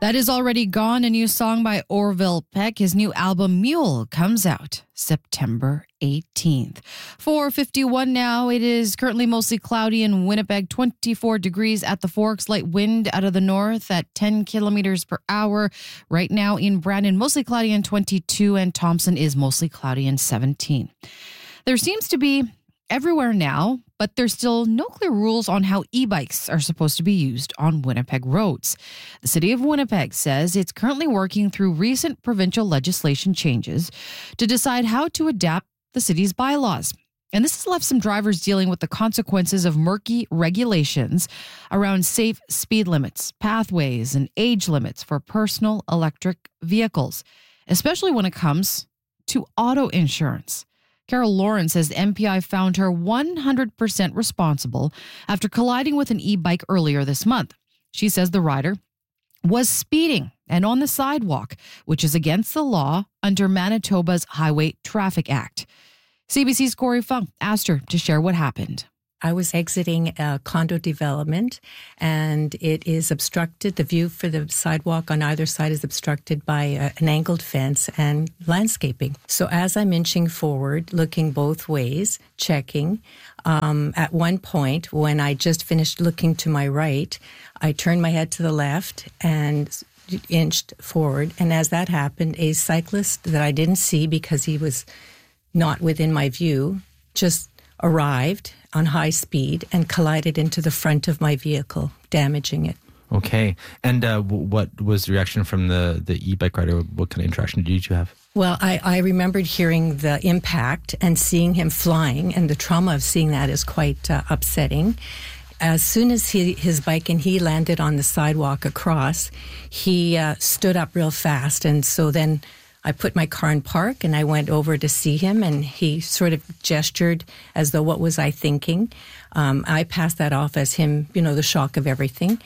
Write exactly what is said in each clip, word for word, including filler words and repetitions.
That is already gone. A new song by Orville Peck. His new album Mule comes out September eighteenth. four fifty-one now. It is currently mostly cloudy in Winnipeg, twenty-four degrees at the Forks, light wind out of the north at ten kilometers per hour. Right now in Brandon, mostly cloudy and twenty-two, and Thompson is mostly cloudy and seventeen. There seems to be everywhere now, but there's still no clear rules on how e-bikes are supposed to be used on Winnipeg roads. The city of Winnipeg says it's currently working through recent provincial legislation changes to decide how to adapt the city's bylaws. And this has left some drivers dealing with the consequences of murky regulations around safe speed limits, pathways, and age limits for personal electric vehicles, especially when it comes to auto insurance. Carol Lauren says the M P I found her one hundred percent responsible after colliding with an e-bike earlier this month. She says the rider was speeding and on the sidewalk, which is against the law under Manitoba's Highway Traffic Act. C B C's Corey Fung asked her to share what happened. I was exiting a condo development, and it is obstructed. The view for the sidewalk on either side is obstructed by a, an angled fence and landscaping. So as I'm inching forward, looking both ways, checking, um, at one point when I just finished looking to my right, I turned my head to the left and inched forward. And as that happened, a cyclist that I didn't see because he was not within my view just arrived on high speed and collided into the front of my vehicle, damaging it. Okay. And uh, w- what was the reaction from the, the e-bike rider? What kind of interaction did you have? Well, I, I remembered hearing the impact and seeing him flying, and the trauma of seeing that is quite uh, upsetting. As soon as he, his bike and he landed on the sidewalk across, he uh, stood up real fast, and so then I put my car in park and I went over to see him, and he sort of gestured as though, what was I thinking? Um, I passed that off as him, you know, the shock of everything.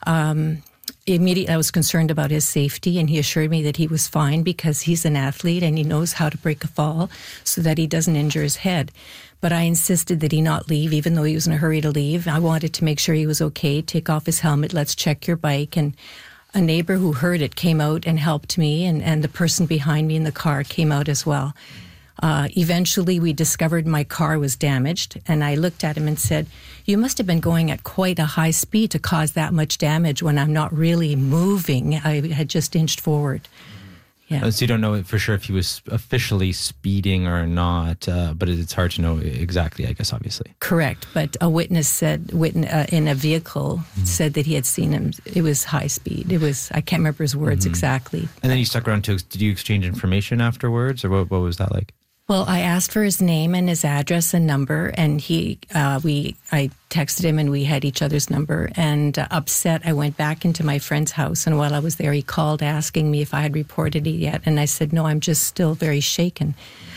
Um, immediately I was concerned about his safety, and he assured me that he was fine because he's an athlete and he knows how to break a fall so that he doesn't injure his head. But I insisted that he not leave, even though he was in a hurry to leave. I wanted to make sure he was okay. Take off his helmet. Let's check your bike. And a neighbor who heard it came out and helped me, and, and the person behind me in the car came out as well. Uh, eventually, we discovered my car was damaged, and I looked at him and said, "You must have been going at quite a high speed to cause that much damage when I'm not really moving. I had just inched forward." Yeah. So you don't know for sure if he was officially speeding or not, uh, but it's hard to know exactly, I guess, obviously. Correct. But a witness said, witness, uh, in a vehicle, mm-hmm. said that he had seen him. It was high speed. It was, I can't remember his words mm-hmm. exactly. And then you stuck around to, did you exchange information afterwards, or what, what was that like? Well, I asked for his name and his address and number, and he, uh, we, I texted him, and we had each other's number. And uh, upset, I went back into my friend's house, and while I was there, he called asking me if I had reported it yet, and I said, no, I'm just still very shaken.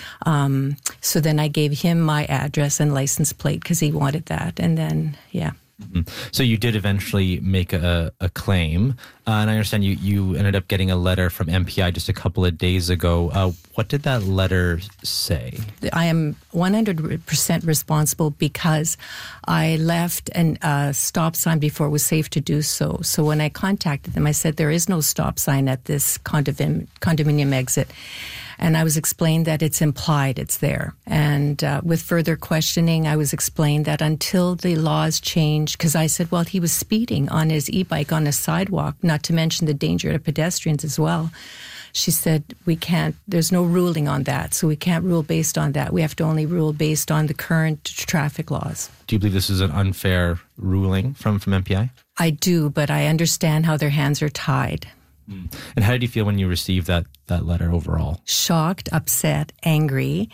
Um, so then I gave him my address and license plate because he wanted that, and then, yeah. Mm-hmm. So you did eventually make a, a claim, uh, and I understand you, you ended up getting a letter from M P I just a couple of days ago. Uh, what did that letter say? I am one hundred percent responsible because I left a uh, stop sign before it was safe to do so. So when I contacted them, I said, there is no stop sign at this condominium, condominium exit. And I was explained that it's implied it's there. And uh, with further questioning, I was explained that until the laws change, because I said, well, he was speeding on his e-bike on a sidewalk, not to mention the danger to pedestrians as well. She said, we can't, there's no ruling on that, so we can't rule based on that. We have to only rule based on the current traffic laws. Do you believe this is an unfair ruling from, from M P I? I do, but I understand how their hands are tied. And how did you feel when you received that, that letter overall? Shocked, upset, angry.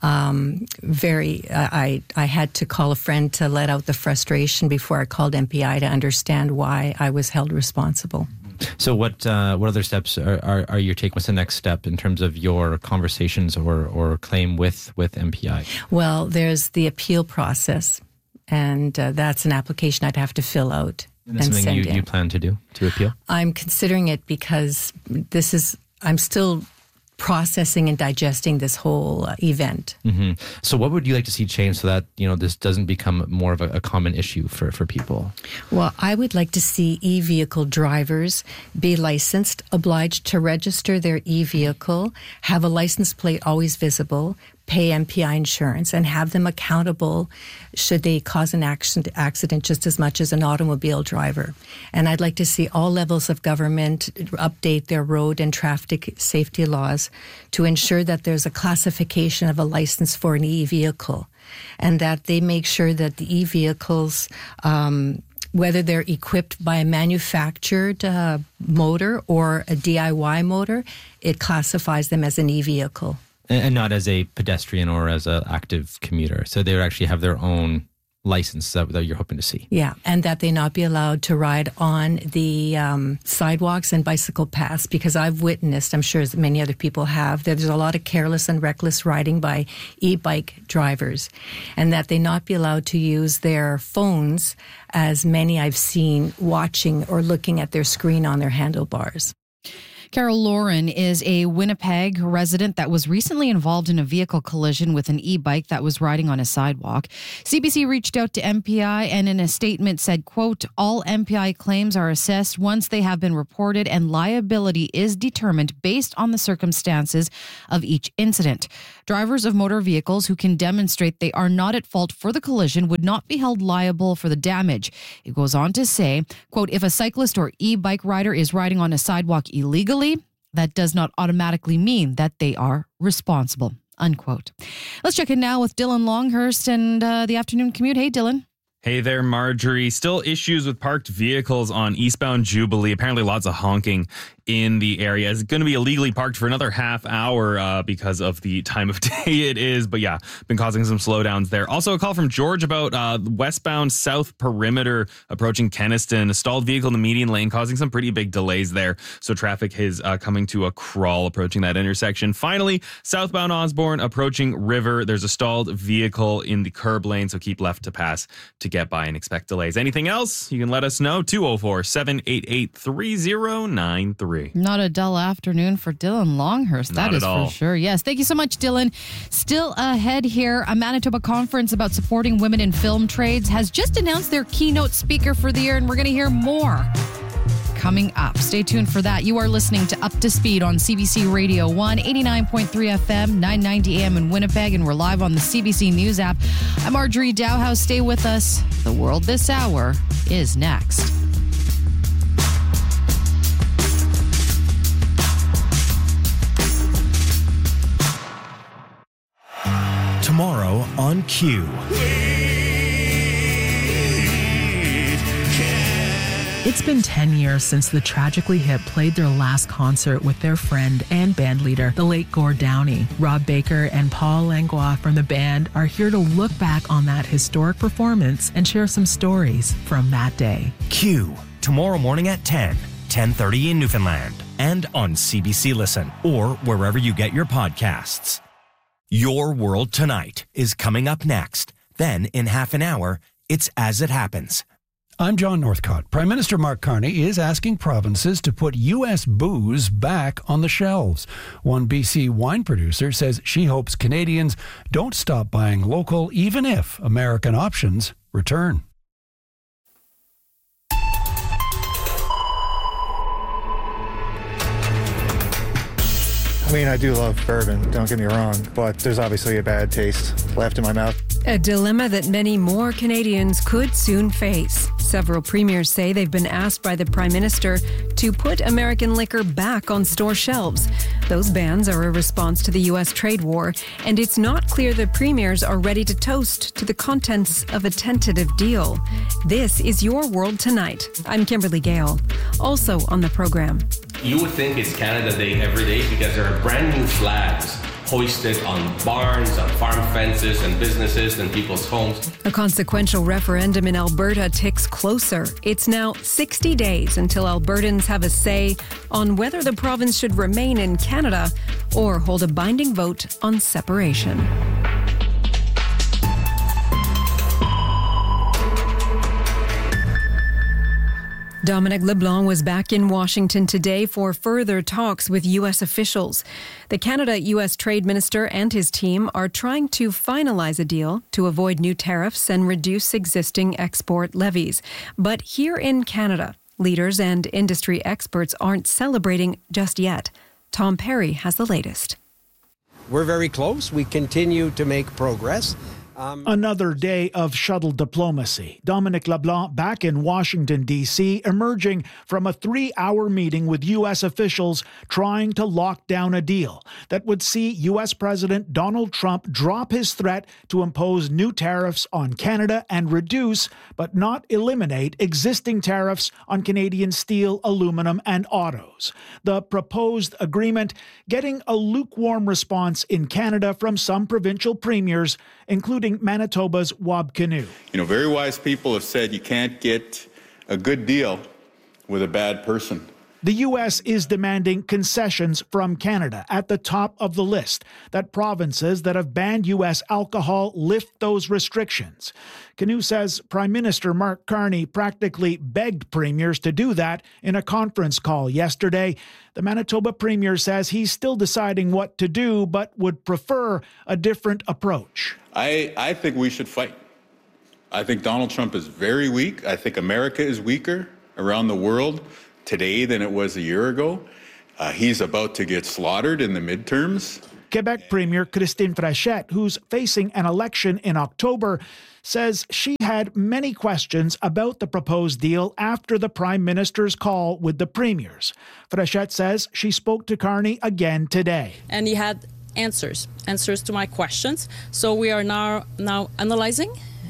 Um, very, uh, I, I had to call a friend to let out the frustration before I called M P I to understand why I was held responsible. So what uh, what other steps are, are, are you taking? What's the next step in terms of your conversations or, or claim with, with M P I? Well, there's the appeal process, and uh, that's an application I'd have to fill out. And that's and something you, in. you plan to do, to appeal? I'm considering it because this is, I'm still processing and digesting this whole uh, event. Mm-hmm. So what would you like to see change so that, you know, this doesn't become more of a, a common issue for, for people? Well, I would like to see e-vehicle drivers be licensed, obliged to register their e-vehicle, have a license plate always visible, pay M P I insurance, and have them accountable should they cause an accident, accident just as much as an automobile driver. And I'd like to see all levels of government update their road and traffic safety laws to ensure that there's a classification of a license for an e-vehicle, and that they make sure that the e-vehicles, um, whether they're equipped by a manufactured uh, motor or a D I Y motor, it classifies them as an e-vehicle. And not as a pedestrian or as an active commuter. So they would actually have their own license that, that you're hoping to see. Yeah, and that they not be allowed to ride on the um, sidewalks and bicycle paths, because I've witnessed, I'm sure as many other people have, that there's a lot of careless and reckless riding by e-bike drivers, and that they not be allowed to use their phones, as many I've seen watching or looking at their screen on their handlebars. Carol Lauren is a Winnipeg resident that was recently involved in a vehicle collision with an e-bike that was riding on a sidewalk. C B C reached out to M P I and in a statement said, quote, all M P I claims are assessed once they have been reported and liability is determined based on the circumstances of each incident. Drivers of motor vehicles who can demonstrate they are not at fault for the collision would not be held liable for the damage. It goes on to say, quote, if a cyclist or e-bike rider is riding on a sidewalk illegally, that does not automatically mean that they are responsible, unquote. Let's check in now with Dylan Longhurst and uh, the afternoon commute. Hey, Dylan. Hey there, Marjorie. Still issues with parked vehicles on eastbound Jubilee. Apparently lots of honking in the area. It's going to be illegally parked for another half hour uh, because of the time of day it is. But yeah, been causing some slowdowns there. Also a call from George about uh, westbound south perimeter approaching Kenniston. A stalled vehicle in the median lane causing some pretty big delays there. So traffic is uh, coming to a crawl approaching that intersection. Finally, southbound Osborne approaching River. There's a stalled vehicle in the curb lane, so keep left to pass to get by and expect delays. Anything else? You can let us know. two oh four, seven eight eight, three oh nine three. Not a dull afternoon for Dylan Longhurst. That Not is at all. for sure. Yes. Thank you so much, Dylan. Still ahead here, a Manitoba conference about supporting women in film trades has just announced their keynote speaker for the year, and we're going to hear more coming up. Stay tuned for that. You are listening to Up to Speed on C B C Radio one, eighty-nine point three F M, nine ninety A M in Winnipeg, and we're live on the C B C News app. I'm Marjorie Dowhouse. Stay with us. The World This Hour is next. Tomorrow on Q. It's been ten years since the Tragically Hip played their last concert with their friend and bandleader, the late Gord Downey. Rob Baker and Paul Langlois from the band are here to look back on that historic performance and share some stories from that day. Q, tomorrow morning at ten, ten thirty in Newfoundland, and on C B C Listen or wherever you get your podcasts. Your World Tonight is coming up next. Then, in half an hour, it's As It Happens. I'm John Northcott. Prime Minister Mark Carney is asking provinces to put U S booze back on the shelves. One B C wine producer says she hopes Canadians don't stop buying local, even if American options return. I mean, I do love bourbon, don't get me wrong, but there's obviously a bad taste left in my mouth. A dilemma that many more Canadians could soon face. Several premiers say they've been asked by the Prime Minister to put American liquor back on store shelves. Those bans are a response to the U S trade war, and it's not clear the premiers are ready to toast to the contents of a tentative deal. This is Your World Tonight. I'm Kimberly Gale. Also on the program. You would think it's Canada Day every day because there are brand new flags hoisted on barns, on farm fences and businesses and people's homes. A consequential referendum in Alberta ticks closer. It's now sixty days until Albertans have a say on whether the province should remain in Canada or hold a binding vote on separation. Dominic LeBlanc was back in Washington today for further talks with U S officials. The Canada-U S trade minister and his team are trying to finalize a deal to avoid new tariffs and reduce existing export levies. But here in Canada, leaders and industry experts aren't celebrating just yet. Tom Perry has the latest. We're very close. We continue to make progress. Um, Another day of shuttle diplomacy. Dominic LeBlanc back in Washington, D C, emerging from a three-hour meeting with U S officials trying to lock down a deal that would see U S President Donald Trump drop his threat to impose new tariffs on Canada and reduce, but not eliminate, existing tariffs on Canadian steel, aluminum, and autos. The proposed agreement getting a lukewarm response in Canada from some provincial premiers, including Manitoba's Wab Kinew. You know, very wise people have said you can't get a good deal with a bad person. The U S is demanding concessions from Canada at the top of the list, that provinces that have banned U S alcohol lift those restrictions. Kinew says Prime Minister Mark Carney practically begged premiers to do that in a conference call yesterday. The Manitoba premier says he's still deciding what to do, but would prefer a different approach. I, I think we should fight. I think Donald Trump is very weak. I think America is weaker around the world today than it was a year ago. Uh, he's about to get slaughtered in the midterms. Quebec Premier Christine Frechette, who's facing an election in October, says she had many questions about the proposed deal after the Prime Minister's call with the premiers. Frechette says she spoke to Carney again today. And he had answers, answers to my questions. So we are now, now analyzing uh,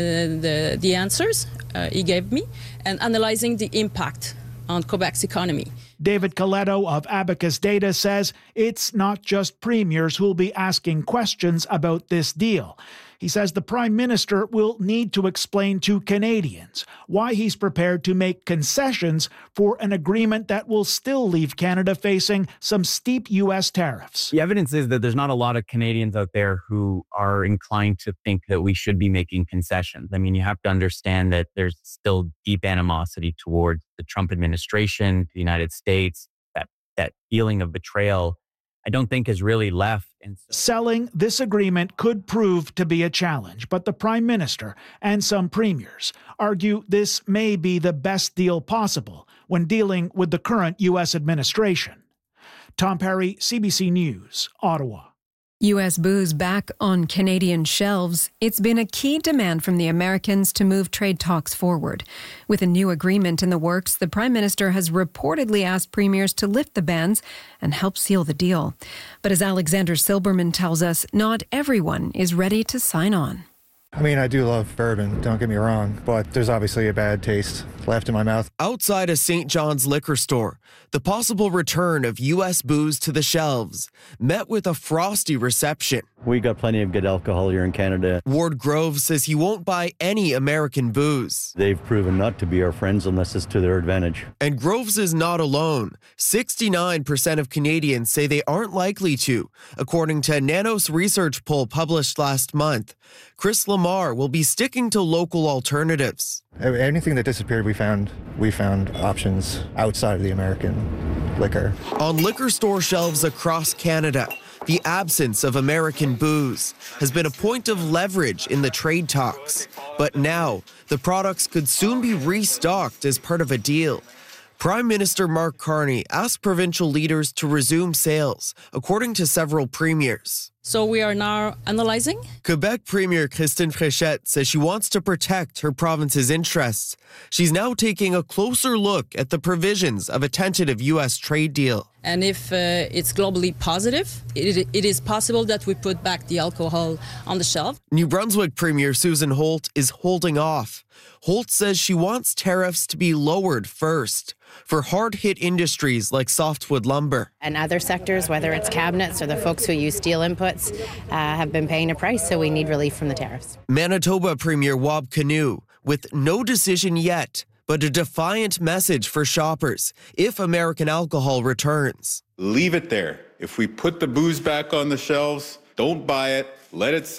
the, the answers uh, he gave me and analyzing the impact on Quebec's economy. David Coletto of Abacus Data says it's not just premiers who'll be asking questions about this deal. He says the Prime Minister will need to explain to Canadians why he's prepared to make concessions for an agreement that will still leave Canada facing some steep U S tariffs. The evidence is that there's not a lot of Canadians out there who are inclined to think that we should be making concessions. I mean, you have to understand that there's still deep animosity towards the Trump administration, the United States. That, that feeling of betrayal, I don't think is really left. And so- Selling this agreement could prove to be a challenge, but the Prime Minister and some premiers argue this may be the best deal possible when dealing with the current U S administration. Tom Perry, C B C News, Ottawa. U S booze back on Canadian shelves. It's been a key demand from the Americans to move trade talks forward. With a new agreement in the works, the Prime Minister has reportedly asked premiers to lift the bans and help seal the deal. But as Alexander Silberman tells us, not everyone is ready to sign on. I mean, I do love bourbon, don't get me wrong, but there's obviously a bad taste left in my mouth. Outside a Saint John's liquor store, the possible return of U S booze to the shelves met with a frosty reception. We got plenty of good alcohol here in Canada. Ward Grove says he won't buy any American booze. They've proven not to be our friends unless it's to their advantage. And Groves is not alone. sixty-nine percent of Canadians say they aren't likely to, according to a Nanos research poll published last month. Chris Lamar will be sticking to local alternatives. Anything that disappeared, we found we found options outside of the American liquor. On liquor store shelves across Canada, the absence of American booze has been a point of leverage in the trade talks. But now, the products could soon be restocked as part of a deal. Prime Minister Mark Carney asked provincial leaders to resume sales, according to several premiers. So we are now analyzing. Quebec Premier Christine Frechette says she wants to protect her province's interests. She's now taking a closer look at the provisions of a tentative U S trade deal. And if uh, it's globally positive, it, it is possible that we put back the alcohol on the shelf. New Brunswick Premier Susan Holt is holding off. Holt says she wants tariffs to be lowered first for hard-hit industries like softwood lumber. And other sectors, whether it's cabinets or the folks who use steel inputs, uh, have been paying a price, so we need relief from the tariffs. Manitoba Premier Wab Kinew, with no decision yet, but a defiant message for shoppers if American alcohol returns. Leave it there. If we put the booze back on the shelves, don't buy it, let it sit.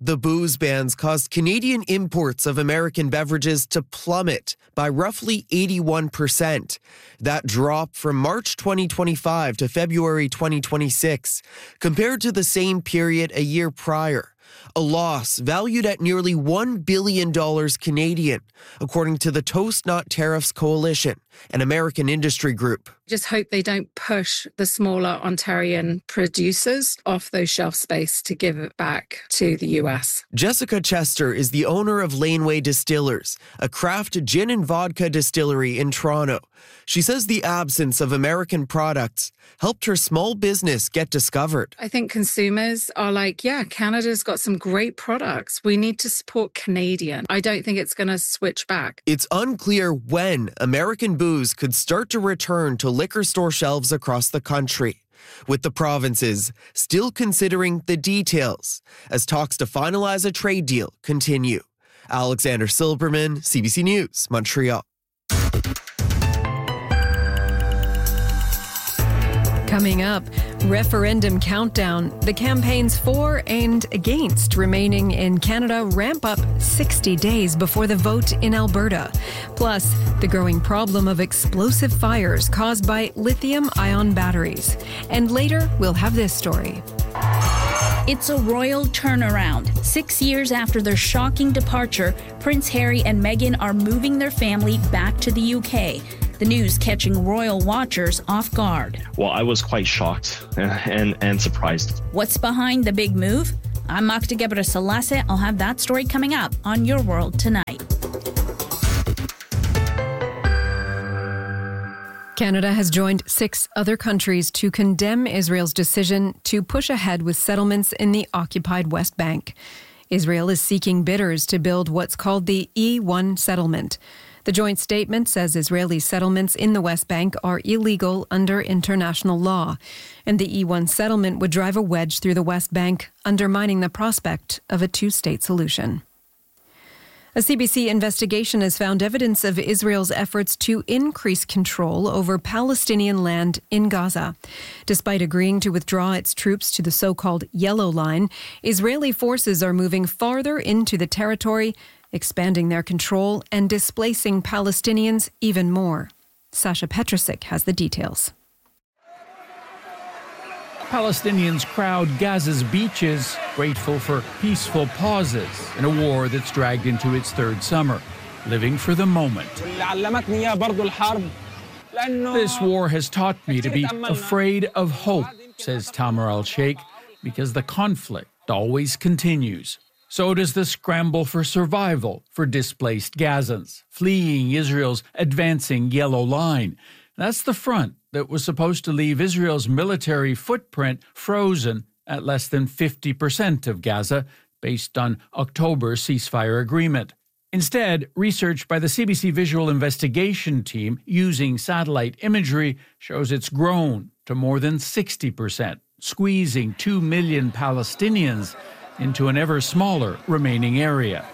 The booze bans caused Canadian imports of American beverages to plummet by roughly eighty-one percent. That drop from March twenty twenty-five to February twenty twenty-six, compared to the same period a year prior. A loss valued at nearly one billion dollars Canadian, according to the Toast Not Tariffs Coalition, an American industry group. Just hope they don't push the smaller Ontarian producers off those shelf space to give it back to the U S. Jessica Chester is the owner of Laneway Distillers, a craft gin and vodka distillery in Toronto. She says the absence of American products helped her small business get discovered. I think consumers are like, yeah, Canada's got some great products. We need to support Canadian. I don't think it's going to switch back. It's unclear when American booze could start to return to liquor store shelves across the country, with the provinces still considering the details as talks to finalize a trade deal continue. Alexander Silberman, C B C News, Montreal. Coming up, referendum countdown. The campaigns for and against remaining in Canada ramp up sixty days before the vote in Alberta. Plus, the growing problem of explosive fires caused by lithium-ion batteries. And later, we'll have this story. It's a royal turnaround. Six years after their shocking departure, Prince Harry and Meghan are moving their family back to the U K. The news catching royal watchers off guard. Well, I was quite shocked and, and surprised. What's behind the big move? I'm Makta Gebre-Selassie. I'll have that story coming up on Your World Tonight. Canada has joined six other countries to condemn Israel's decision to push ahead with settlements in the occupied West Bank. Israel is seeking bidders to build what's called the E one settlement. The joint statement says Israeli settlements in the West Bank are illegal under international law, and the E one settlement would drive a wedge through the West Bank, undermining the prospect of a two-state solution. A C B C investigation has found evidence of Israel's efforts to increase control over Palestinian land in Gaza. Despite agreeing to withdraw its troops to the so-called Yellow Line, Israeli forces are moving farther into the territory, expanding their control and displacing Palestinians even more. Sasha Petrusik has the details. Palestinians crowd Gaza's beaches, grateful for peaceful pauses in a war that's dragged into its third summer, living for the moment. This war has taught me to be afraid of hope, says Tamar al-Sheikh, because the conflict always continues. So does the scramble for survival for displaced Gazans, fleeing Israel's advancing Yellow Line. That's the front that was supposed to leave Israel's military footprint frozen at less than fifty percent of Gaza, based on October's ceasefire agreement. Instead, research by the C B C Visual Investigation Team using satellite imagery shows it's grown to more than sixty percent, squeezing two million Palestinians into an ever smaller remaining area.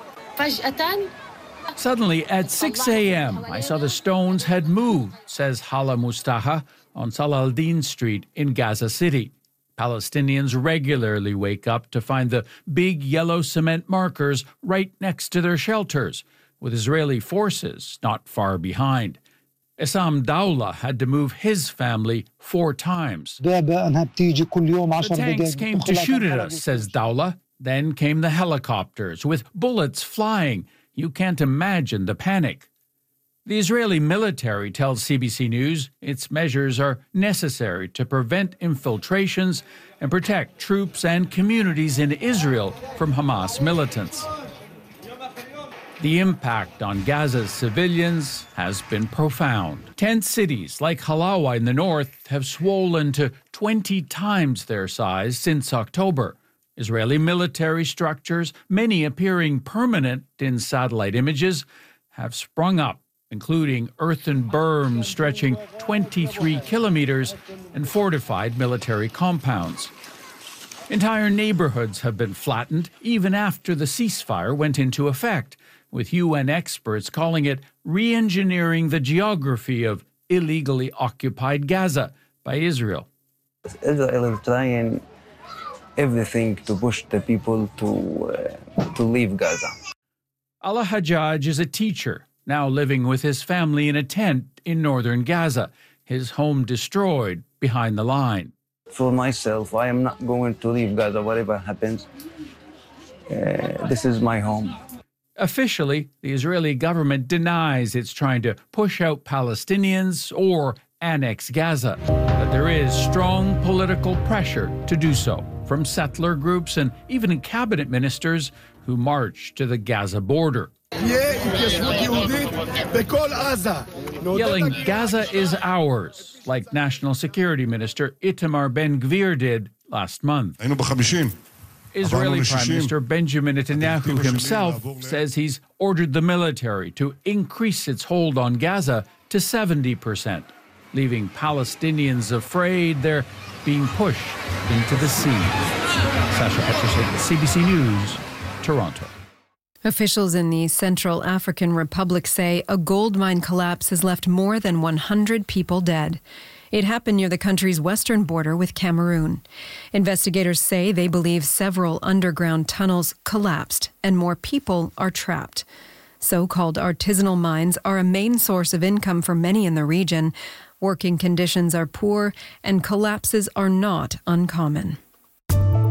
Suddenly, at six a.m., I saw the stones had moved, says Hala Mustafa on Salah al-Din Street in Gaza City. Palestinians regularly wake up to find the big yellow cement markers right next to their shelters, with Israeli forces not far behind. Essam Dawla had to move his family four times. The tanks came to shoot at us, says Dawla. Then came the helicopters with bullets flying. You can't imagine the panic. The Israeli military tells C B C News its measures are necessary to prevent infiltrations and protect troops and communities in Israel from Hamas militants. The impact on Gaza's civilians has been profound. Tent cities like Halawa in the north have swollen to twenty times their size since October. Israeli military structures, many appearing permanent in satellite images, have sprung up, including earthen berms stretching twenty-three kilometers and fortified military compounds. Entire neighborhoods have been flattened even after the ceasefire went into effect, with U N experts calling it re-engineering the geography of illegally occupied Gaza by Israel. Israel is trying everything to push the people to uh, to leave Gaza. Ala Hajjaj is a teacher, now living with his family in a tent in northern Gaza, his home destroyed behind the line. For myself, I am not going to leave Gaza, whatever happens. Uh, this is my home. Officially, the Israeli government denies it's trying to push out Palestinians or annex Gaza, but there is strong political pressure to do so from settler groups and even cabinet ministers who marched to the Gaza border. Yelling, "Gaza is ours," like National Security Minister Itamar Ben-Gvir did last month. Israeli Prime Minister Benjamin Netanyahu himself says he's ordered the military to increase its hold on Gaza to seventy percent, leaving Palestinians afraid they're being pushed into the sea. Sasha Peterson, C B C News, Toronto. Officials in the Central African Republic say a gold mine collapse has left more than one hundred people dead. It happened near the country's western border with Cameroon. Investigators say they believe several underground tunnels collapsed and more people are trapped. So-called artisanal mines are a main source of income for many in the region. Working conditions are poor and collapses are not uncommon.